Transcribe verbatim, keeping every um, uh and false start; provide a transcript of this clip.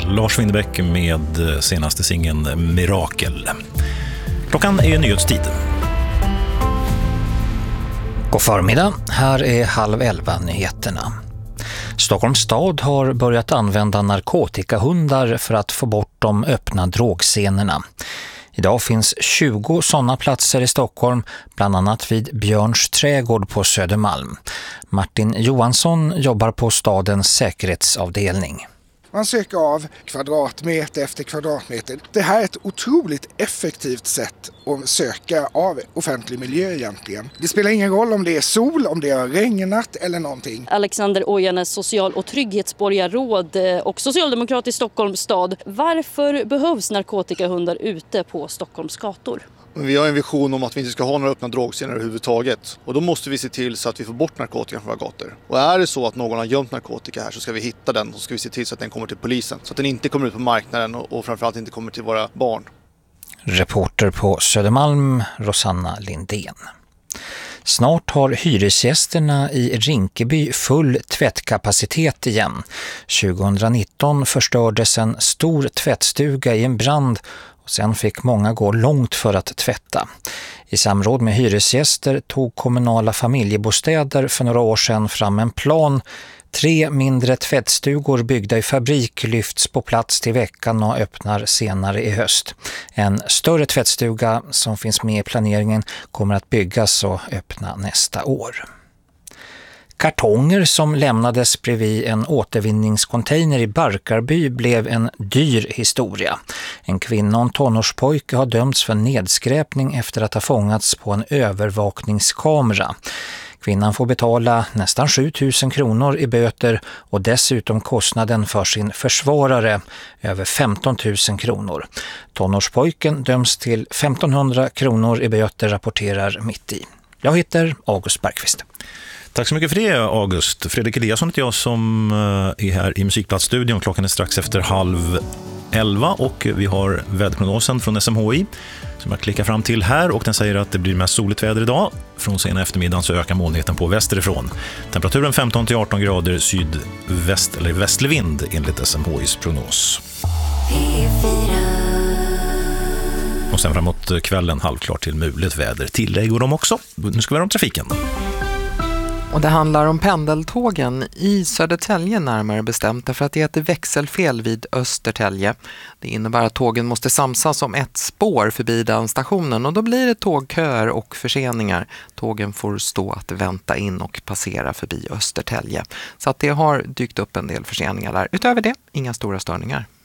Lars Winnerbäck med senaste singeln Mirakel. Klockan är nyhetstid. God förmiddag, här är halv elva nyheterna. Stockholms stad har börjat använda narkotikahundar för att få bort de öppna drogscenerna. Idag finns tjugo sådana platser i Stockholm, bland annat vid Björns trädgård på Södermalm. Martin Johansson jobbar på stadens säkerhetsavdelning. Man söker av kvadratmeter efter kvadratmeter. Det här är ett otroligt effektivt sätt att söka av offentlig miljö egentligen. Det spelar ingen roll om det är sol, om det har regnat eller någonting. Alexander Ojanes, social- och trygghetsborgarråd och socialdemokrat i Stockholms stad. Varför behövs narkotikahundar ute på Stockholms gator? Vi har en vision om att vi inte ska ha några öppna drogscener överhuvudtaget. Och då måste vi se till så att vi får bort narkotikan från våra gator. Och är det så att någon har gömt narkotika här så ska vi hitta den och ska vi se till så att den kommer till polisen. Så att den inte kommer ut på marknaden och, och framförallt inte kommer till våra barn. Reporter på Södermalm, Rosanna Lindén. Snart har hyresgästerna i Rinkeby full tvättkapacitet igen. tjugonitton förstördes en stor tvättstuga i en brand och sen fick många gå långt för att tvätta. I samråd med hyresgäster tog kommunala familjebostäder för några år sedan fram en plan. Tre mindre tvättstugor byggda i fabrik lyfts på plats till veckan och öppnar senare i höst. En större tvättstuga som finns med i planeringen kommer att byggas och öppna nästa år. Kartonger som lämnades bredvid en återvinningscontainer i Barkarby blev en dyr historia. En kvinna och en tonårspojke har dömts för nedskräpning efter att ha fångats på en övervakningskamera. Kvinnan får betala nästan sju tusen kronor i böter och dessutom kostnaden för sin försvarare över femton tusen kronor. Tonårspojken döms till femtonhundra kronor i böter, rapporterar Mitt i. Jag heter August Bergqvist. Tack så mycket för det, August. Fredrik Eliasson heter jag som är här i Musikplatsstudion. Klockan är strax efter halv elva och vi har väderprognosen från S M H I som jag klickar fram till här, och den säger att det blir mest soligt väder idag. Från sena eftermiddagen så ökar molnigheten på västerifrån. Temperaturen femton till arton grader, sydväst eller västlig vind enligt S M H I:s prognos. Och sen framåt kvällen halvklart till mulet väder. Tillägg och de också. Nu ska vi ha om trafiken. Och det handlar om pendeltågen i Södertälje närmare bestämt, därför att det är ett växelfel vid Östertälje. Det innebär att tågen måste samsas om ett spår förbi den stationen och då blir det tågköer och förseningar. Tågen får stå att vänta in och passera förbi Östertälje. Så att det har dykt upp en del förseningar där. Utöver det, inga stora störningar.